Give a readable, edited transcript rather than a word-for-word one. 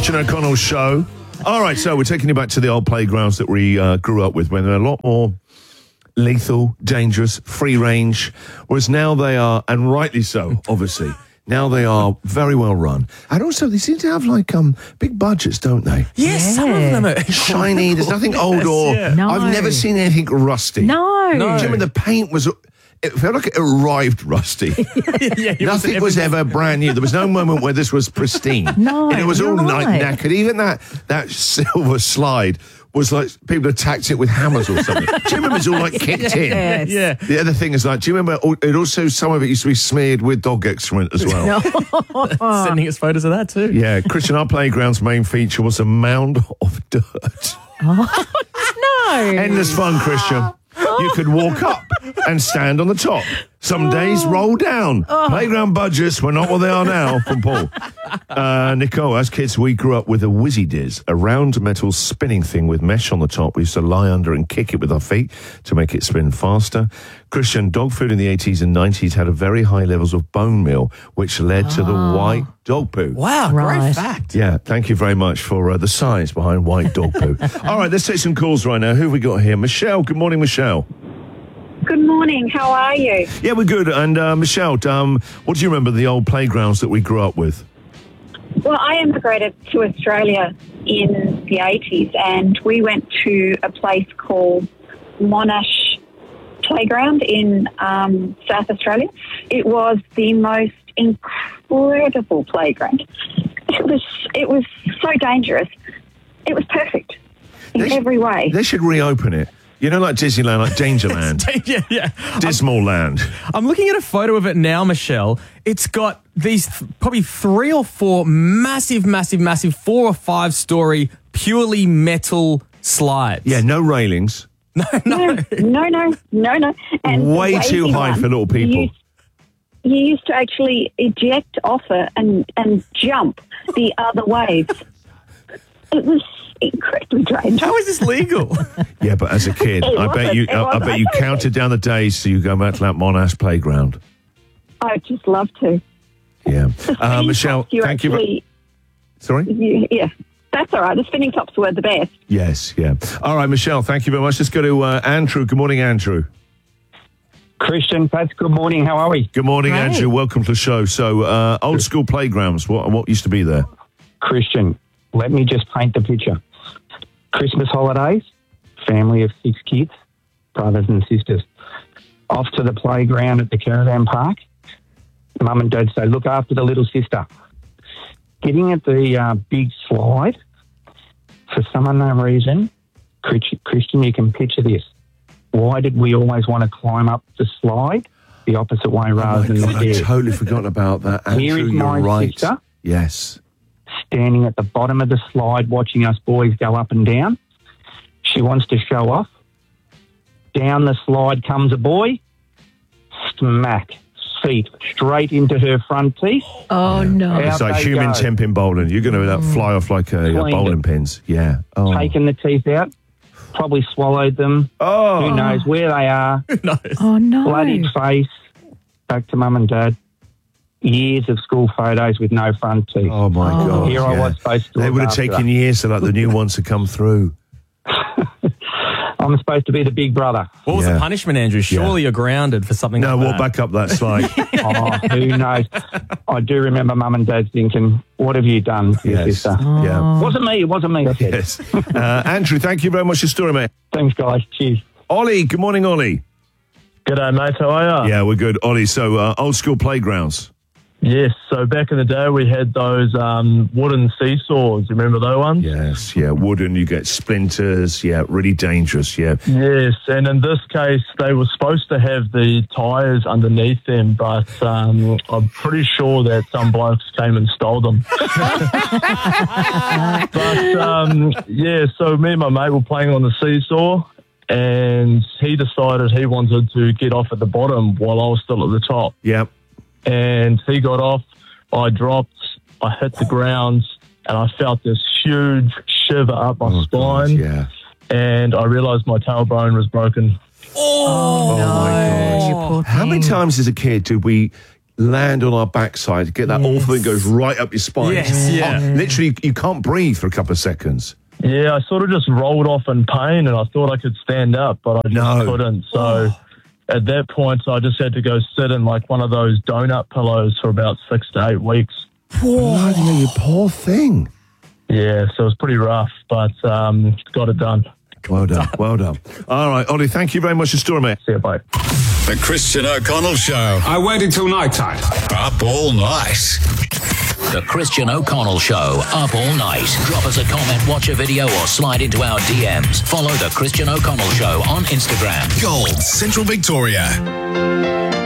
Christian O'Connell Show. All right, so we're taking you back to the old playgrounds that we grew up with when they're a lot more lethal, dangerous, free range, whereas now they are, and rightly so, obviously, now they are very well run. And also, they seem to have, like, big budgets, don't they? Yes, some of them are shiny. There's nothing old or... yeah. No. I've never seen anything rusty. No. Do you remember the paint was... It felt like it arrived rusty. Nothing was ever brand new. There was no moment where this was pristine. No, and it was all you're right. knackered. Even that silver slide was like people attacked it with hammers or something. Do you remember it's all like kicked in? Yes. Yeah. The other thing is like, do you remember it also, some of it used to be smeared with dog excrement as well? Sending us photos of that too. Yeah, Christian, our playground's main feature was a mound of dirt. No. Endless fun, Christian. You could walk up and stand on the top. Some days roll down. Playground budgets were not what they are now, from Paul. Nicole, as kids, we grew up with a Whizzy Diz, a round metal spinning thing with mesh on the top. We used to lie under and kick it with our feet to make it spin faster. Christian, dog food in the 80s and 90s had a very high levels of bone meal, which led to the white dog poo. Wow, Right. great fact. Yeah, thank you very much for the science behind white dog poo. All right, let's take some calls right now. Who have we got here? Michelle. Good morning, Michelle. Good morning. How are you? Yeah, we're good. And Michelle, what do you remember the old playgrounds that we grew up with? Well, I immigrated to Australia in the 80s and we went to a place called Monash Playground in South Australia. It was the most incredible playground. It was so dangerous. It was perfect in every way. They should reopen it. You know, like Disneyland, like Dangerland, yeah. Dismal Land. I'm looking at a photo of it now, Michelle. It's got these probably 3 or 4 massive 4 or 5 story purely metal slides. Yeah, no railings. No. And Way the too wavy high one, for little people. You used to actually eject off it and jump the other waves. It was incredibly dangerous. How is this legal? Yeah, but as a kid, It I bet you wasn't. counted down the days so you go back to that Monash playground. I'd just love to. Yeah, Spinning Michelle, tops, thank you. actually, Sorry. Yeah, that's all right. The spinning tops were the best. Yes, yeah. All right, Michelle, thank you very much. Let's go to Andrew. Good morning, Andrew. Christian, Pat, good morning. How are we? Good morning, Great. Andrew. Welcome to the show. So, old school playgrounds. What used to be there? Christian, let me just paint the picture. Christmas holidays, family of 6 kids, brothers and sisters. Off to the playground at the caravan park. Mum and Dad say, look after the little sister. Getting at the big slide, for some unknown reason, Christian, you can picture this. Why did we always want to climb up the slide the opposite way rather than the I stairs? totally forgotten about that. Andrew, Here is you're my right. sister. Yes. Standing at the bottom of the slide watching us boys go up and down. She wants to show off. Down the slide comes a boy. Smack. Feet straight into her front teeth. Oh, no. Out It's like they human go. temping bowling. You're going to fly off like bowling pins. Yeah. Oh. Taken the teeth out. Probably swallowed them. Oh. Who knows where they are. Oh, no. Bloodied face. Back to Mum and Dad. Years of school photos with no front teeth. Oh, my God. Here I was supposed to They look would have after taken her. years to the new ones to come through. I'm supposed to be the big brother. What was Yeah. the punishment, Andrew? Surely you're grounded for something No, like we'll that. back up that slide. Oh, who knows? I do remember Mum and Dad thinking, what have you done to your Yes. sister? Yeah. Wasn't me, I said. Yes. Andrew, thank you very much for your story, mate. Thanks, guys. Cheers. Ollie, good morning, Ollie. G'day, mate. How are you? Yeah, we're good. Ollie, so old school playgrounds. Yes. So back in the day, we had those wooden seesaws. You remember those ones? Yes, yeah, wooden, you get splinters, yeah, really dangerous, yeah. Yes. And in this case, they were supposed to have the tyres underneath them, but I'm pretty sure that some blokes came and stole them. But, yeah, so me and my mate were playing on the seesaw, and he decided he wanted to get off at the bottom while I was still at the top. Yeah. And he got off, I dropped, I hit the ground, and I felt this huge shiver up my spine, God, yeah. and I realised my tailbone was broken. Oh, no. You poor How many thing. times as a kid did we land on our backside, get that awful thing goes right up your spine. Yes, yeah. Literally, you can't breathe for a couple of seconds. Yeah, I sort of just rolled off in pain, and I thought I could stand up, but I just couldn't. So at that point, I just had to go sit in like one of those donut pillows for about 6 to 8 weeks. Bloody hell, you poor thing. Yeah, so it was pretty rough, but got it done. Well done, well done. All right, Ollie, thank you very much for the story, mate. See you, bye. The Christian O'Connell Show. I waited till night time. Up all night. The Christian O'Connell Show, up all night. Drop us a comment, watch a video, or slide into our DMs. Follow The Christian O'Connell Show on Instagram. Gold, Central Victoria.